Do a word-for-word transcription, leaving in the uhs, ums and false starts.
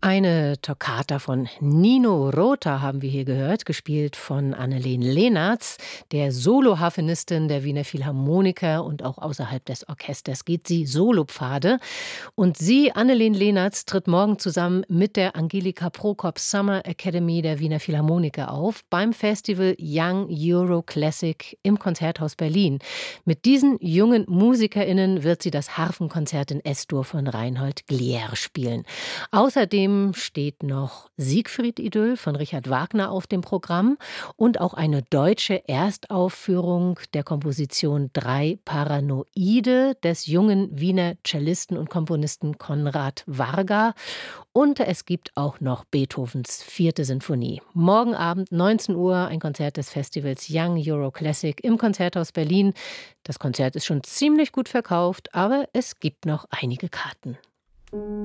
Eine Toccata von Nino Rota haben wir hier gehört, gespielt von Anneleen Leenaerts, der Soloharfenistin der Wiener Philharmoniker, und auch außerhalb des Orchesters geht sie Solopfade. Und sie, Anneleen Leenaerts, tritt morgen zusammen mit der Angelika Prokop Summer Academy der Wiener Philharmoniker auf beim Festival Young Euro Classic im Konzerthaus Berlin. Mit diesen jungen MusikerInnen wird sie das Harfenkonzert in S-Dur von Reinhold Glier spielen. Außerdem steht noch Siegfried-Idyll von Richard Wagner auf dem Programm und auch eine deutsche Erstaufführung der Komposition Drei Paranoide des jungen Wiener Cellisten und Komponisten Konrad Varga. Und es gibt auch noch Beethovens vierte Sinfonie. Morgen Abend neunzehn Uhr ein Konzert des Festivals Young Euro Classic im Konzerthaus Berlin. Das Konzert ist schon ziemlich gut verkauft, aber es gibt noch einige Karten.